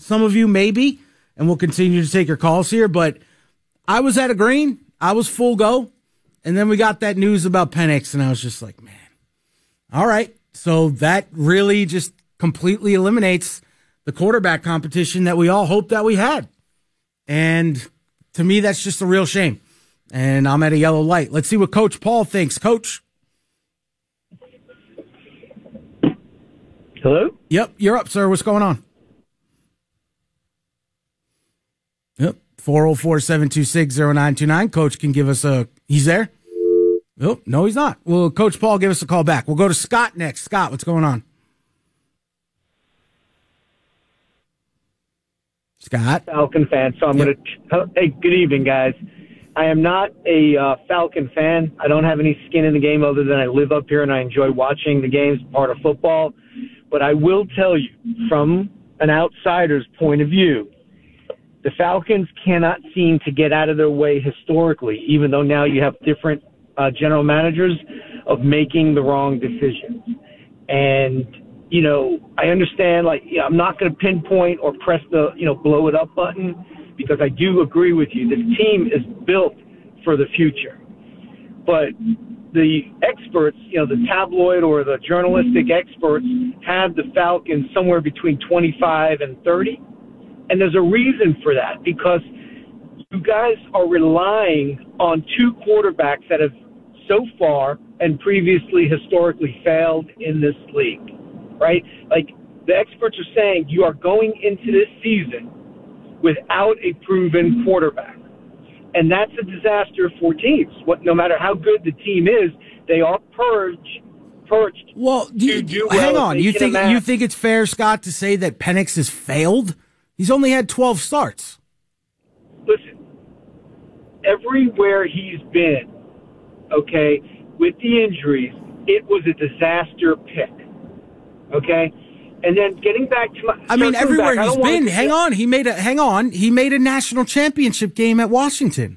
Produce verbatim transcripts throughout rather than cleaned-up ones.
Some of you maybe, and we'll continue to take your calls here. But I was at a green. I was full go. And then we got that news about Penix, and I was just like, man, all right. So that really just completely eliminates the quarterback competition that we all hoped that we had. And to me, that's just a real shame. And I'm at a yellow light. Let's see what Coach Paul thinks. Coach? Hello? Yep, you're up, sir. What's going on? Yep, four oh four, seven two six, oh nine two nine. Coach can give us a... He's there? Oh, no, he's not. Well, Coach Paul, give us a call back. We'll go to Scott next. Scott, what's going on? Scott? Falcon fan, so I'm yep. going to... Hey, good evening, guys. I am not a uh, Falcon fan. I don't have any skin in the game other than I live up here and I enjoy watching the games, part of football. But I will tell you, from an outsider's point of view, the Falcons cannot seem to get out of their way historically, even though now you have different uh, general managers, of making the wrong decisions. And, you know, I understand, like, yeah, I'm not going to pinpoint or press the, you know, blow it up button, because I do agree with you. This team is built for the future. But the experts, you know, the tabloid or the journalistic experts have the Falcons somewhere between twenty-five and thirty. And there's a reason for that, because you guys are relying on two quarterbacks that have so far and previously historically failed in this league, right? Like, the experts are saying you are going into this season without a proven quarterback. And that's a disaster for teams. What, no matter how good the team is, they are purged, purged. Well, do you, to do hang well on. You think you think it's fair, Scott, to say that Penix has failed? He's only had twelve starts. Listen, everywhere he's been, okay, with the injuries, it was a disaster pick. Okay? And then getting back to my, I mean, everywhere back, he's been. Hang on, he made a hang on. He made a national championship game at Washington.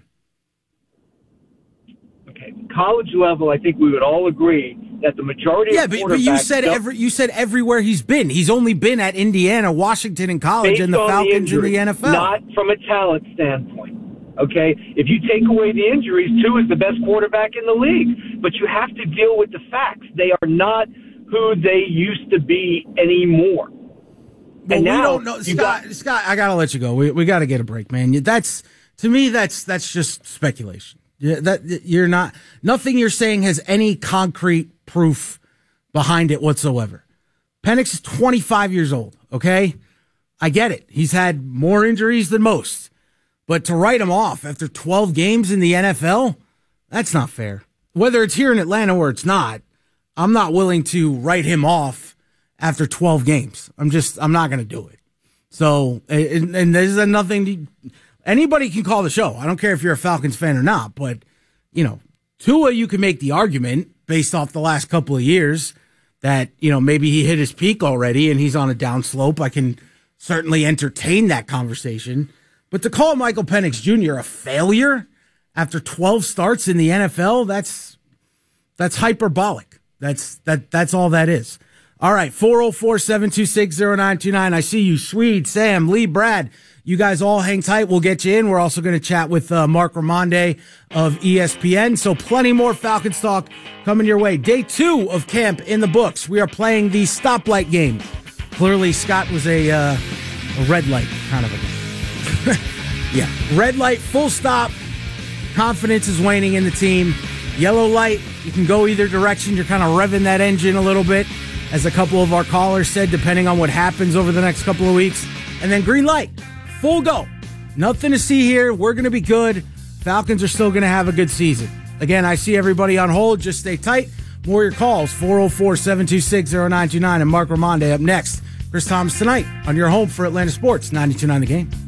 Okay, college level, I think we would all agree that the majority yeah, of quarterbacks. Yeah, but you said every you said everywhere he's been. He's only been at Indiana, Washington, in college, and the Falcons the injury, in the N F L. Not from a talent standpoint. Okay, if you take away the injuries, Tua is the best quarterback in the league. But you have to deal with the facts. They are not who they used to be anymore. Well, and we now don't know, Scott. got, Scott, I gotta let you go. We we got to get a break, man. That's to me, that's that's just speculation. Yeah, that you're not. Nothing you're saying has any concrete proof behind it whatsoever. Penix is twenty-five years old. Okay, I get it. He's had more injuries than most, but to write him off after twelve games in the N F L, that's not fair. Whether it's here in Atlanta or it's not, I'm not willing to write him off after twelve games. I'm just, I'm not going to do it. So, and, and there's nothing, to, anybody can call the show. I don't care if you're a Falcons fan or not, but, you know, Tua, you can make the argument based off the last couple of years that, you know, maybe he hit his peak already and he's on a downslope. I can certainly entertain that conversation. But to call Michael Penix Junior a failure after twelve starts in the N F L, that's, that's hyperbolic. That's that. That's all that is. All right, four oh four, seven two six, oh nine two nine. I see you, Swede, Sam, Lee, Brad. You guys all hang tight. We'll get you in. We're also going to chat with uh, Mark Ramonde of E S P N. So plenty more Falcons talk coming your way. Day two of camp in the books. We are playing the stoplight game. Clearly, Scott was a, uh, a red light kind of a game. Yeah, red light, full stop. Confidence is waning in the team. Yellow light, you can go either direction. You're kind of revving that engine a little bit, as a couple of our callers said, depending on what happens over the next couple of weeks. And then green light, full go. Nothing to see here. We're going to be good. Falcons are still going to have a good season. Again, I see everybody on hold. Just stay tight. More your calls, four oh four, seven two six, oh nine two nine. And Mark Ramonde up next. Chris Thomas tonight on your home for Atlanta Sports, ninety-two point nine The Game.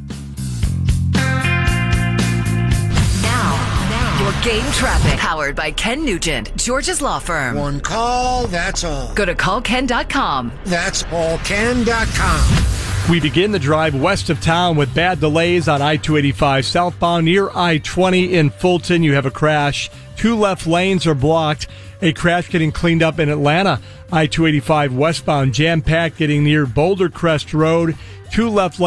Game traffic powered by Ken Nugent, George's law firm. One call, that's all. Go to call ken dot com. That's all ken dot com. We begin the drive west of town with bad delays on I two eighty-five southbound near I twenty in Fulton. You have a crash. Two left lanes are blocked. A crash getting cleaned up in Atlanta. I two eighty-five westbound jam-packed getting near Boulder Crest Road. Two left lanes.